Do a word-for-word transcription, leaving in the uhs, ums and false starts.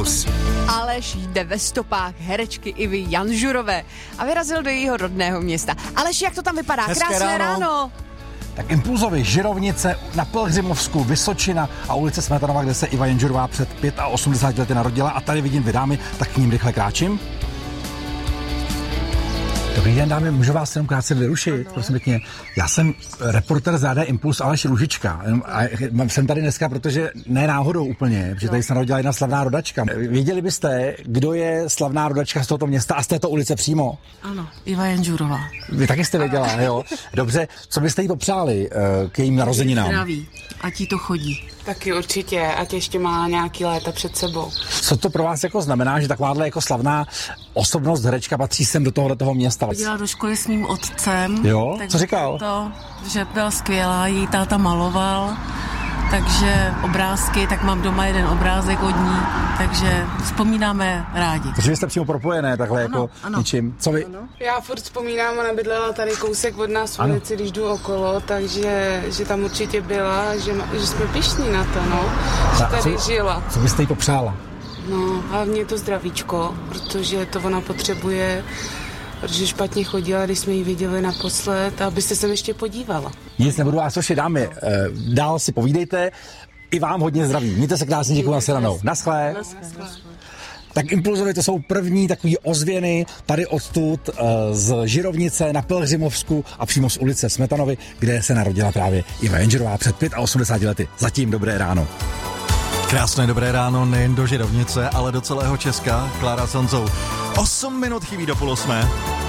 Impuls. Aleš jde ve stopách herečky Ivy Janžurové a vyrazil do jejího rodného města. Aleš, jak to tam vypadá? Hezké Krásné ráno. ráno. Tak Impulzovi Žirovnice na Pelhřimovsku, Vysočina a ulice Smetanova, kde se Iva Janžurová před osmdesáti pěti lety narodila, a tady vidím dvě dámy, tak k ním rychle kráčím. Dobrý den, dámy, můžu vás jenom krátce vyrušit, prosím pěkně. Já jsem reporter z rádia Impuls Aleš Růžička. A jsem tady dneska, protože ne náhodou úplně, protože tady se narodila jedna slavná rodačka. Věděli byste, kdo je slavná rodačka z tohoto města a z této ulice přímo? Ano, Iva Janžurová. Vy taky jste věděla, jo? Dobře, co byste jí popřáli k jejím narozeninám? Zdraví, ať jí to chodí. Taky určitě, ať ještě má nějaký léta před sebou. Co to pro vás jako znamená, že takováhle jako slavná osobnost herečka patří sem do tohoto toho města? Chodila do školy s mým otcem. Jo? Co říkal? To, že byla skvělá, její táta maloval, takže obrázky, tak mám doma jeden obrázek od ní, takže vzpomínáme rádi. Takže jste přímo propojené takhle ano, jako ano. ničím. Co vy? Ano. Já furt vzpomínám, ona bydlela tady kousek od nás v ulici, když jdu okolo, takže že tam určitě byla, že, že jsme pyšní na to, no, že tady co, žila. Co byste jí popřála? No, hlavně to zdravíčko, protože to ona potřebuje, protože špatně chodila, když jsme ji viděli naposled, abyste se ještě podívala. Nic, nebudu vás což dámy. Dál si povídejte. I vám hodně zdraví. Mějte se krásně, děkuji na shledanou. Naschle. Tak Impulzovi to jsou první takový ozvěny tady odtud z Žirovnice na Pelhřimovsku a přímo z ulice Smetanovy, kde se narodila právě Iva Janžurová před osmdesáti pěti lety. Zatím dobré ráno. Krásné dobré ráno nejen do Žirovnice, ale do celého Česka. Klára s Honzou. Osm minut chybí do půl osmé.